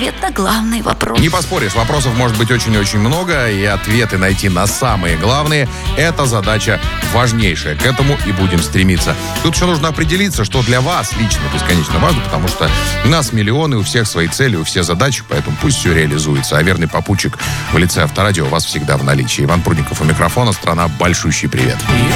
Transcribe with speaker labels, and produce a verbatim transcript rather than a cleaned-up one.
Speaker 1: ответ на главный вопрос.
Speaker 2: Не поспоришь, вопросов может быть очень-очень много, и ответы найти на самые главные – это задача важнейшая. К этому и будем стремиться. Тут еще нужно определиться, что для вас лично бесконечно важно, потому что у нас миллионы, у всех свои цели, у всех задачи, поэтому пусть все реализуется. А верный попутчик в лице Авторадио у вас всегда в наличии. Иван Прудников у микрофона. Страна, большущий привет.